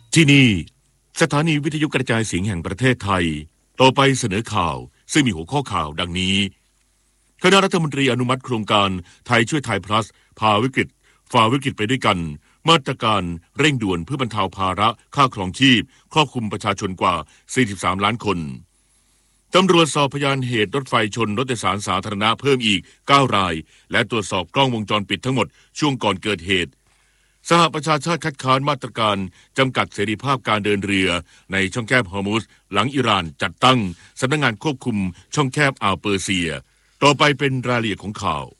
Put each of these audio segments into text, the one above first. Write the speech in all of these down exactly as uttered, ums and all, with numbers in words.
ที่นี่สถานีวิทยุกระจายเสียงแห่งประเทศไทยต่อไปเสนอข่าวซึ่งมีหัวข้อข่าวดังนี้คณะรัฐมนตรีอนุมัติโครงการไทยช่วยไทย plus พาวิกฤตฝ่าวิกฤตไปด้วยกันมาตรการเร่งด่วนเพื่อบรรเทาภาระค่าครองชีพครอบคลุมประชาชนกว่าสี่สิบสามล้านคนตำรวจสอบพยานเหตุรถไฟชนรถโดยสารสาธารณะเพิ่มอีกเก้ารายและตรวจสอบกล้องวงจรปิดทั้งหมดช่วงก่อนเกิดเหตุสหประชาชาติคัดค้านมาตรการจำกัดเสรีภาพการเดินเรือในช่องแคบฮอร์มุซหลังอิหร่านจัดตั้งสำนักงานควบคุมช่องแคบอ่าวเปอร์เซียต่อไปเป็นรายละเอียดของข่าว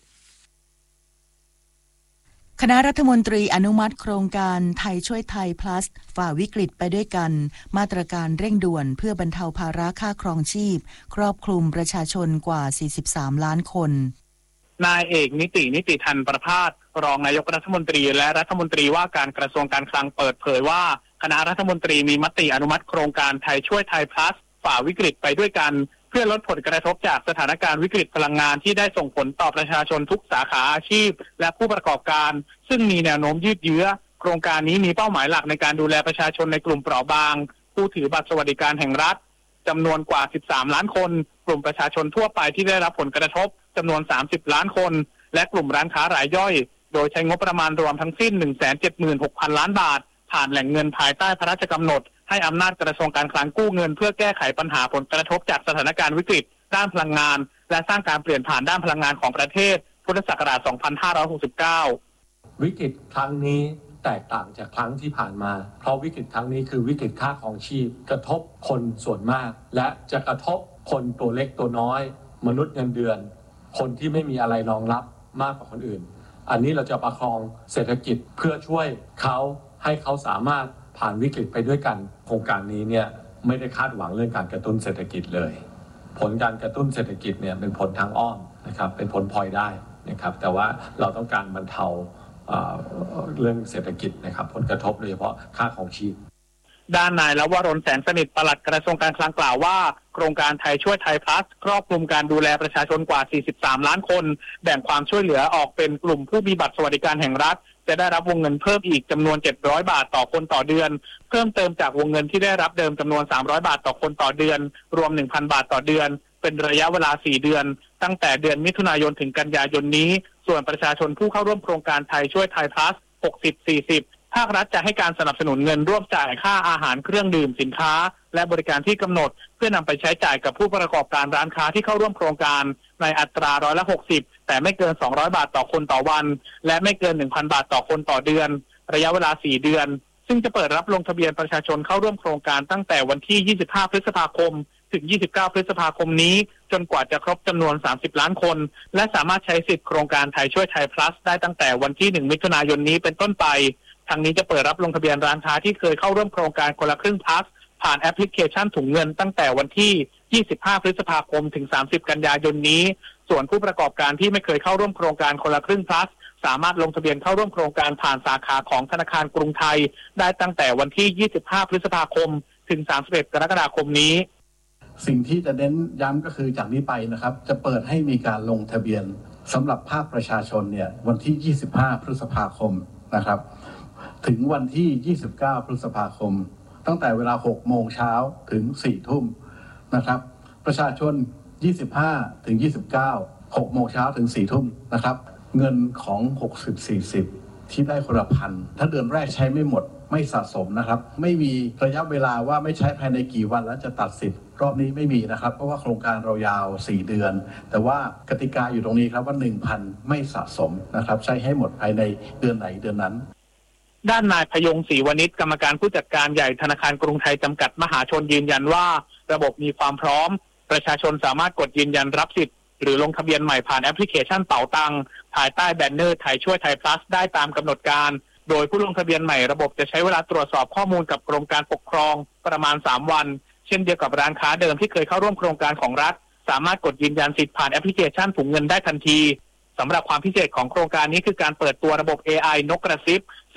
คณะรัฐมนตรีอนุมัติโครงการไทยช่วยไทย plus ฝ่าวิกฤตไปด้วยกันมาตรการเร่งด่วนเพื่อบรรเทาภาระค่าครองชีพครอบคลุมประชาชนกว่าสี่สิบสามล้านคนนายเอกนิตินิติธันประภาสรองนายกรัฐมนตรีและรัฐมนตรีว่าการกระทรวงการคลังเปิดเผยว่าคณะรัฐมนตรีมีมติอนุมัติโครงการไทยช่วยไทย plus ฝ่าวิกฤตไปด้วยกันเพื่อลดผลกระทบจากสถานการณ์วิกฤตพลังงานที่ได้ส่งผลต่อประชาชนทุกสาขาอาชีพและผู้ประกอบการซึ่งมีแนวโน้มยืดเยื้อโครงการนี้มีเป้าหมายหลักในการดูแลประชาชนในกลุ่มเปราะบางผู้ถือบัตรสวัสดิการแห่งรัฐจำนวนกว่าสิบสามล้านคนกลุ่มประชาชนทั่วไปที่ได้รับผลกระทบจำนวนสามสิบล้านคนและกลุ่มร้านค้ารายย่อยโดยใช้งบประมาณรวมทั้งสิ้น หนึ่งแสนเจ็ดหมื่นหกพัน ล้านบาทผ่านแหล่งเงินภายใต้พระราชกำหนดให้อำนาจกระทรวงการคลังกู้เงินเพื่อแก้ไขปัญหาผลกระทบจากสถานการณ์วิกฤตด้านพลังงานและสร้างการเปลี่ยนผ่านด้านพลังงานของประเทศพุทธศักราช สองพันห้าร้อยหกสิบเก้าวิกฤตครั้งนี้แตกต่างจากครั้งที่ผ่านมาเพราะวิกฤตครั้งนี้คือวิกฤตค่าครองชีพกระทบคนส่วนมากและจะกระทบคนตัวเล็กตัวน้อยมนุษย์เงินเดือนคนที่ไม่มีอะไรรองรับมากกว่าคนอื่นอันนี้เราจะประคองเศรษฐกิจเพื่อช่วยเขาให้เขาสามารถผ่านวิกฤตไปด้วยกันโครงการนี้เนี่ยไม่ได้คาดหวังเรื่องการกระตุ้นเศรษฐกิจเลยผลการกระตุ้นเศรษฐกิจเนี่ยเป็นผลทางอ้อมนะครับเป็นผลพลอยได้นะครับแต่ว่าเราต้องการบรรเทาเรื่องเศรษฐกิจนะครับผลกระทบโดยเฉพาะค่าครองชีพด้านนายลวรนแสงสนิทปลัดกระทรวงการคลังกล่าวว่าโครงการไทยช่วยไทย plus ครอบคลุมการดูแลประชาชนกว่าสี่สิบสามล้านคนแบ่งความช่วยเหลือออกเป็นกลุ่มผู้มีบัตรสวัสดิการแห่งรัฐจะได้รับวงเงินเพิ่มอีกจำนวนเจ็ดร้อยบาทต่อคนต่อเดือนเพิ่มเติมจากวงเงินที่ได้รับเดิมจำนวนสามร้อยบาทต่อคนต่อเดือนรวม หนึ่งพัน บาทต่อเดือนเป็นระยะเวลาสี่เดือนตั้งแต่เดือนมิถุนายนถึงกันยายนนี้ส่วนประชาชนผู้เข้าร่วมโครงการไทยช่วยไทย plus หกสิบ สี่สิบภาครัฐจะให้การสนับสนุนเงินร่วมจ่ายค่าอาหารเครื่องดื่มสินค้าและบริการที่กำหนดเพื่อนำไปใช้จ่ายกับผู้ประกอบการร้านค้าที่เข้าร่วมโครงการในอัตราร้อยละหกสิบแต่ไม่เกินสองร้อยบาทต่อคนต่อวันและไม่เกิน หนึ่งพัน บาทต่อคนต่อเดือนระยะเวลาสี่เดือนซึ่งจะเปิดรับลงทะเบียนประชาชนเข้าร่วมโครงการตั้งแต่วันที่ยี่สิบห้าพฤษภาคมถึงยี่สิบเก้าพฤษภาคมนี้จนกว่าจะครบจำนวนสามสิบล้านคนและสามารถใช้สิทธิโครงการไทยช่วยไทย plus ได้ตั้งแต่วันที่หนึ่งมิถุนายนนี้เป็นต้นไปทางนี้จะเปิดรับลงทะเบียนร้านค้าที่เคยเข้าร่วมโครงการคนละครึ่ง plus ผ่านแอปพลิเคชันถุงเงินตั้งแต่วันที่ยี่สิบห้าพฤษภาคมถึงสามสิบกันยายนนี้ส่วนผู้ประกอบการที่ไม่เคยเข้าร่วมโครงการคนละครึ่ง plus สามารถลงทะเบียนเข้าร่วมโครงการผ่านสาขาของธนาคารกรุงไทยได้ตั้งแต่วันที่ยี่สิบห้าพฤษภาคมถึงสามสิบเอ็ดกรกฎาคมนี้สิ่งที่จะเน้นย้ำก็คือจากนี้ไปนะครับจะเปิดให้มีการลงทะเบียนสำหรับภาคประชาชนเนี่ยวันที่ยี่สิบห้าพฤษภาคมนะครับถึงวันที่ยี่สิบเก้าพฤษภาคมตั้งแต่เวลาหกโมงเช้าถึงสี่ทุ่มนะครับประชาชนยี่สิบห้าถึงยี่สิบเก้า หกโมงเช้าถึงสี่ทุ่มนะครับเงินของหกสิบ สี่สิบที่ได้คนละพันถ้าเดือนแรกใช้ไม่หมดไม่สะสมนะครับไม่มีระยะเวลาว่าไม่ใช้ภายในกี่วันแล้วจะตัดสิทธิ์รอบนี้ไม่มีนะครับเพราะว่าโครงการเรายาวสี่เดือนแต่ว่ากติกาอยู่ตรงนี้ครับว่า หนึ่งพัน ไม่สะสมนะครับใช้ให้หมดภายในเดือนไหนเดือนนั้นด้านนายพยงศรีวณิชกรรมการผู้จัดการใหญ่ธนาคารกรุงไทยจำกัดมหาชนยืนยันว่าระบบมีความพร้อมประชาชนสามารถกดยืนยันรับสิทธิ์หรือลงทะเบียนใหม่ผ่านแอปพลิเคชันเป๋าตังภายใต้แบนเนอร์ไทยช่วยไทย plus ได้ตามกำหนดการโดยผู้ลงทะเบียนใหม่ระบบจะใช้เวลาตรวจสอบข้อมูลกับกรมการปกครองประมาณสามวันเช่นเดียวกับร้านค้าเดิมที่เคยเข้าร่วมโครงการของรัฐสามารถกดยืนยันสิทธิ์ผ่านแอปพลิเคชันถุงเงินได้ทันทีสำหรับความพิเศษของโครงการนี้คือการเปิดตัวระบบ เอ ไอ นกกระซิบ